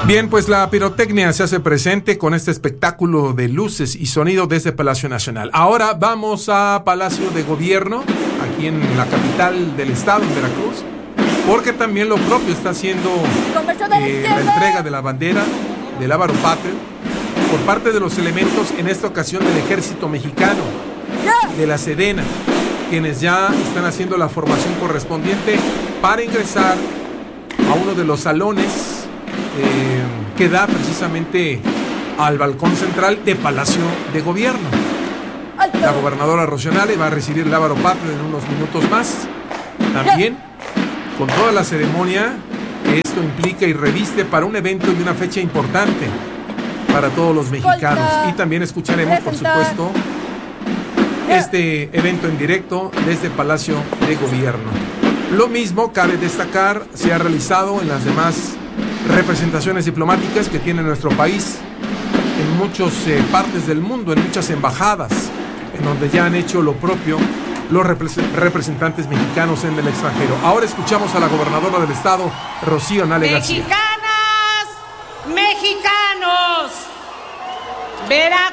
Bien, pues la pirotecnia se hace presente con este espectáculo de luces y sonido desde Palacio Nacional. Ahora vamos a Palacio de Gobierno, aquí en la capital del estado, en Veracruz, porque también lo propio está haciendo la entrega de la bandera del Lábaro Patrio por parte de los elementos, en esta ocasión del Ejército Mexicano, de la Sedena, quienes ya están haciendo la formación correspondiente para ingresar a uno de los salones que da precisamente al balcón central de Palacio de Gobierno. La gobernadora Rocío Nale va a recibir el Lábaro Patrio en unos minutos más, también con toda la ceremonia que esto implica y reviste para un evento y una fecha importante para todos los mexicanos. Y también escucharemos, por supuesto, este evento en directo desde Palacio de Gobierno. Lo mismo, cabe destacar, se ha realizado en las demás representaciones diplomáticas que tiene nuestro país en muchas partes del mundo, en muchas embajadas, en donde ya han hecho lo propio los representantes mexicanos en el extranjero. Ahora escuchamos a la gobernadora del estado, Rocío Nale García. Mexicanas, mexicanos, Veracruz